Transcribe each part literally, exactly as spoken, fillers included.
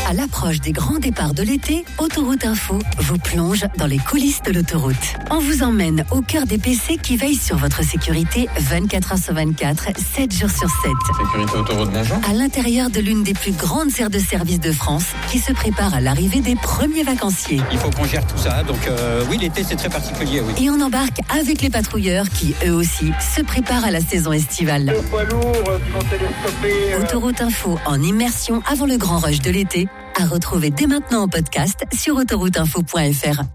À l'approche des grands départs de l'été, Autoroute Info vous plonge dans les coulisses de l'autoroute. On vous emmène au cœur des P C qui veillent sur votre sécurité vingt-quatre heures sur vingt-quatre, sept jours sur sept. Sécurité Autoroute, bonjour. À l'intérieur de l'une des plus grandes aires de service de France qui se prépare à l'arrivée des premiers vacanciers. Il faut qu'on gère tout ça, donc euh, oui, l'été c'est très particulier, oui. Et on embarque avec les patrouilleurs qui, eux aussi, se préparent à la saison estivale. Le poids lourd, quand télescopé, euh... Autoroute Info en immersion avant le grand rush de l'été, à retrouver dès maintenant en podcast sur autoroute info point f r.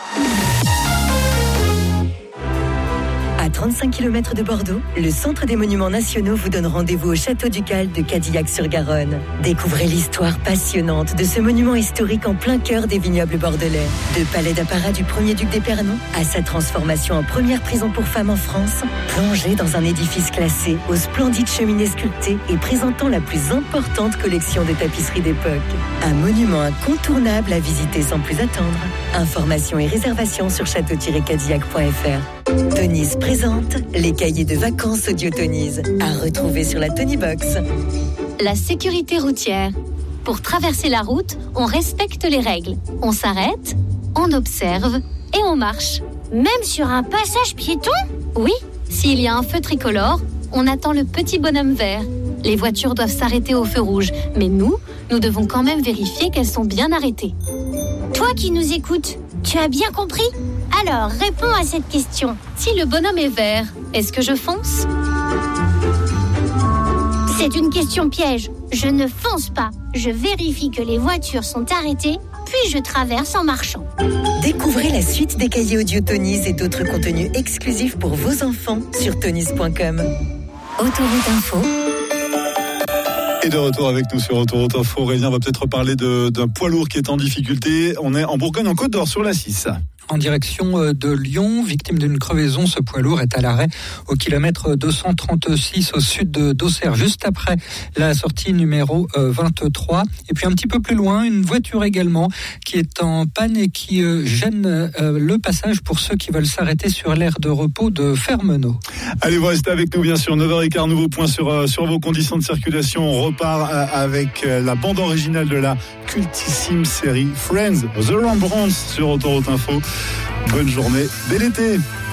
À trente-cinq kilomètres de Bordeaux, le Centre des Monuments Nationaux vous donne rendez-vous au Château Ducal de Cadillac-sur-Garonne. Découvrez l'histoire passionnante de ce monument historique en plein cœur des vignobles bordelais. De palais d'apparat du premier duc d'Épernon à sa transformation en première prison pour femmes en France, plongé dans un édifice classé aux splendides cheminées sculptées et présentant la plus importante collection de tapisseries d'époque. Un monument incontournable à visiter sans plus attendre. Informations et réservations sur château tiret cadillac point f r. Tonise présente les cahiers de vacances Audio Tonise, à retrouver sur la Tonybox. La sécurité routière. Pour traverser la route, on respecte les règles. On s'arrête, on observe et on marche. Même sur un passage piéton ? Oui, s'il y a un feu tricolore, on attend le petit bonhomme vert. Les voitures doivent s'arrêter au feu rouge, mais nous, nous devons quand même vérifier qu'elles sont bien arrêtées. Toi qui nous écoutes, tu as bien compris ? Alors, réponds à cette question. Si le bonhomme est vert, est-ce que je fonce ? C'est une question piège. Je ne fonce pas. Je vérifie que les voitures sont arrêtées, puis je traverse en marchant. Découvrez la suite des cahiers audio Tonise et d'autres contenus exclusifs pour vos enfants sur tonise point com. Autoroute Info. Et de retour avec nous sur Autoroute Info, Aurélien va peut-être parler de, d'un poids lourd qui est en difficulté. On est en Bourgogne, en Côte d'Or, sur la six. En direction de Lyon, victime d'une crevaison, ce poids lourd est à l'arrêt au kilomètre deux cent trente-six au sud de d'Auxerre, juste après la sortie numéro vingt-trois. Et puis un petit peu plus loin, une voiture également qui est en panne et qui gêne le passage pour ceux qui veulent s'arrêter sur l'aire de repos de Fermenot. Allez, vous restez avec nous bien sûr, neuf heures quinze, nouveau point sur, sur vos conditions de circulation. On repart avec la bande originale de la cultissime série Friends, The Rembrandts sur Autoroute Info. Bonne journée, bel été.